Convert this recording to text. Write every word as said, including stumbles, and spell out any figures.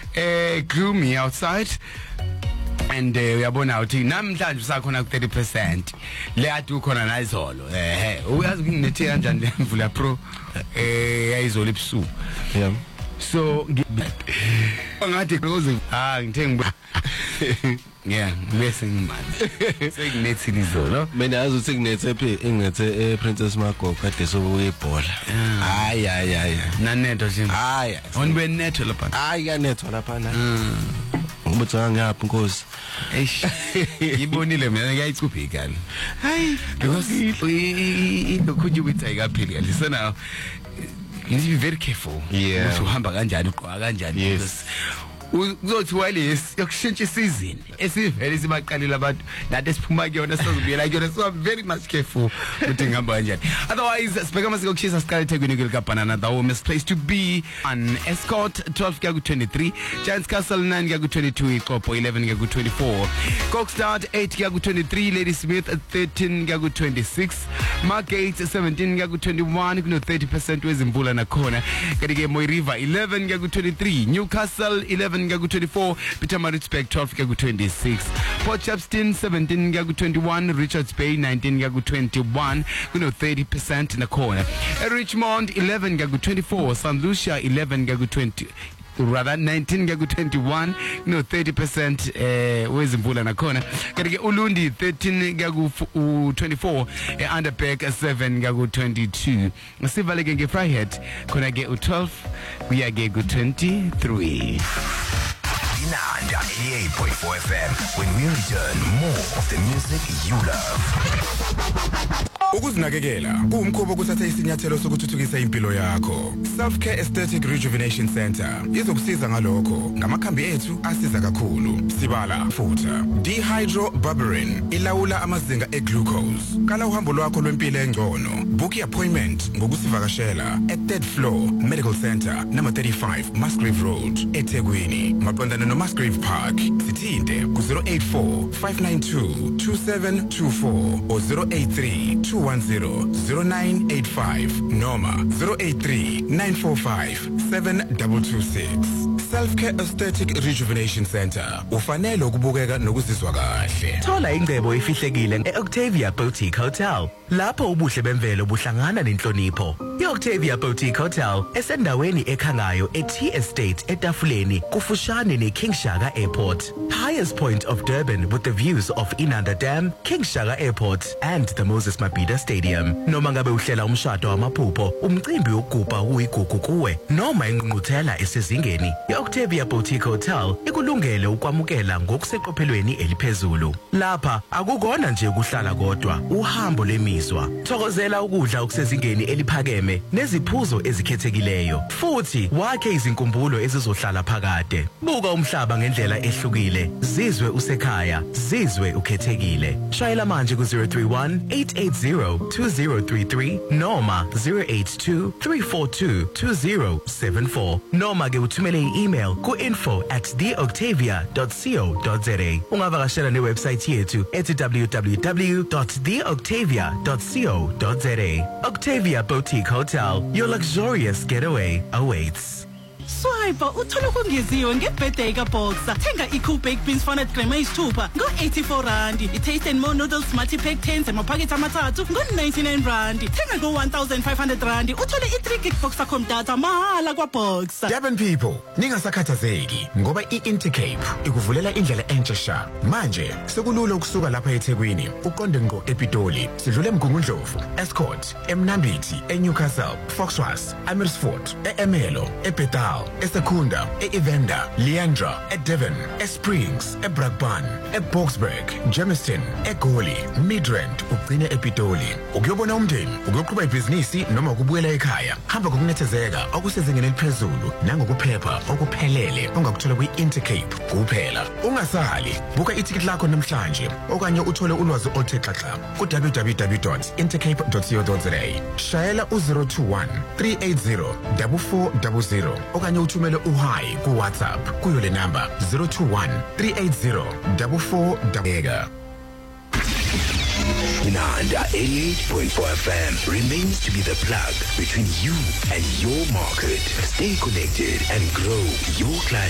eh grew me outside. And uyabona uthi namhlanje usakhona ku thirty percent le ade ukhona na izolo eh uyazi nginethe kanjani le mvula pro eh yayizolo ebusuku yeah so ngathi ngoze ah ngithengi yeah bese ngimanje sekunethile izolo mina yazi ukuthi kunethe phi ingethe ePrincess Magogo kade sokuyibola hayi hayi hayi nanetho nje hayi onbe netho lapha hayi kanetho lapha na ngibutha ngapha Nkosi eish ngibonile mina ngiyayicubhika hayi because lokho with ayikaphili lisana you need to be very careful yeah uhamba kanjani uqwa kanjani yes uzothi wales yokushintsha isizini esivele sibaqalile abantu nathi siphuma kuyona sizobuyela kuyona so very much careful ukuthi ngihamba kanjani otherwise sibheka masiko kushisa siqala eThekwini kulika banana the warmest place to be on Escort twelve kuya ku twenty-three Giants Castle nine kuya ku twenty-two iXhopo eleven kuya ku twenty-four Kokstad eight kuya ku twenty-three Ladysmith thirteen kuya ku twenty-six Margate seventeen kuya ku twenty-one kuno thirty percent wezimvula nakhona kanti ke Moy River eleven kuya ku twenty-three Newcastle eleven kuya ku twenty-four Pietermaritzburg twelve kuya ku twenty-six Port Shepstone seventeen kuya ku twenty-one Richards Bay nineteen kuya ku twenty-one kuno thirty percent nakhona Richmond eleven kuya ku twenty-four Saint Lucia eleven kuya ku twenty rather nineteen kuya ku twenty-one no thirty percent eh wezimvula nakhona kanti ke uLundi thirteen kuya ku twenty-four eUnderberg seven kuya ku twenty-two sivale ke ngeFryhead khona ke u twelve kuya ke ku twenty-three Inanda eighty-eight point four F M. When we return, more of the music you love. Ukuzinakekela kuumkhubo kuthatha isinyathelo sokuthuthukisa impilo yakho. Self Care Aesthetic Rejuvenation Center izokusiza ngalokho. Ngamakhambi ethu asiza kakhulu. Sibala futha dehydroberberine ilawula amazinga eglucose. Kala uhambo lwakho lwempilo engcono. Book appointment ngokusivakashela at third floor Medical Center number thirty-five Musgrave Road eThekwini. Maqondana no Musgrave Park. Sithinte ku zero eight four five nine two two seven two four or zero eight three two one zero zero nine eight five noma zero eight three nine four five seven two two six. Self Care Aesthetic Rejuvenation Center ufanele ukubukeka nokuzizwa kahle. Thola ingcebo efihlekile eOctavia Boutique Hotel lapho ubuhle bemvelo buhlangana nenhlonipho. iOctavia Boutique Hotel esendaweni ekhangayo eT Estate eTafuleni kufushane neKing Shaka Airport. Highest point of Durban with the views of Inanda Dam, King Shaka Airport and the Moses Mabhida Stadium. Noma ngabe uhlela umshado wamaphupho, umcimbi wokugubha uyigugu kuwe noma ingqungquthela esezingeni, iOctavia Boutique Hotel ikulungele ukwamukela ngokuseqophelweni eliphezulu. Lapha akukona nje ukuhlala kodwa, uhambo lemizwa. Thokozela ukudla okusezingeni eliphakeme neziphuzo ezikhethekileyo. Futhi wakhe izinkumbulo ezizohlala phakade. Buka umhlaba ngendlela ehlukile. Zizwe usekhaya, zizwe ukhethekile. Shayela manje ku zero three one eight eight zero two zero three three noma zero eight two three four two two zero seven four noma ke uthumele i-email ku info at the octavia dot co dot za. Ungavakashela ne-website yethu ethi w w w dot the octavia dot co dot za. Octavia Boutique Hotel, your luxurious getaway awaits. Swipe uthola kungeziwe ngebirthday kaBoxer. Thenga i-Cool Baked Beans Fun at Crema isithupha ngo eighty-four rand. I-Taste and More Noodles Multi Pack tens amaphakethe amathathu ngo ninety-nine rand. Thenga ngo one thousand five hundred rand uthole i-three gig Boxer com data mahala kwaBoxer. Durban people, ningasakhathazeki ngoba i-Intercape ikuvulela indlela entsha sha. Manje sekulula ukusuka lapha eThekwini uqonde ngqo ePitoli. Sidlule eMgungundlovu, Escort, eMnambithi, eNewcastle, Foxwas, Amersfoort, eEmelo, eBethal, eSekunda, eEvenda, Leandra, eDevon, eSprings, eBrakpan, eBoksburg, Germiston, eGoli, Midrand, ugcine ePitoli. Ukuyobona umndeni, ukuyoqhuba ibhizinisi noma ukubuyela ekhaya. Hamba ngokunethezeka okusezingeni eliphezulu nangokuphepha okuphelele ongakuthola kwi-Intercape kuphela. Ungasali, buka ithikithi lakho namhlanje okanye uthole ulwazi oluthe xaxa ku w w w dot intercape dot co dot za. Shayela u zero two one three eight zero four four zero zero okanye uthumele uhayi ku WhatsApp kuyo le number zero two one three eight zero four four zero zero. Inanda eighty-eight point four F M remains to be the plug between you and your market. Stay connected and grow your client.